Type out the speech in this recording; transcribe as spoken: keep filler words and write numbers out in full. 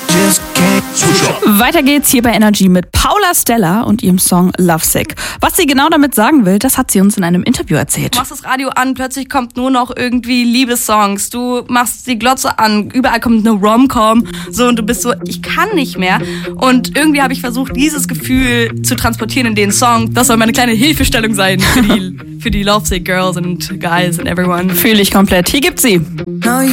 Weiter geht's hier bei Energy mit Paula Stella und ihrem Song Lovesick. Was sie genau damit sagen will, das hat sie uns in einem Interview erzählt. Du machst das Radio an, plötzlich kommt nur noch irgendwie Liebessongs. Du machst die Glotze an, überall kommt eine Rom-Com. So, und du bist so, ich kann nicht mehr. Und irgendwie habe ich versucht, dieses Gefühl zu transportieren in den Song. Das soll meine kleine Hilfestellung sein für die, für die Lovesick Girls and Guys and everyone. Fühle ich komplett. Hier gibt's sie.